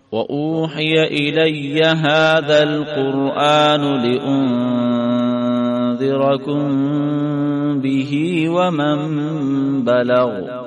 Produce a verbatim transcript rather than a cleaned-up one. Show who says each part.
Speaker 1: وأوحي إلي هذا القرآن لأنذركم به ومن بلغ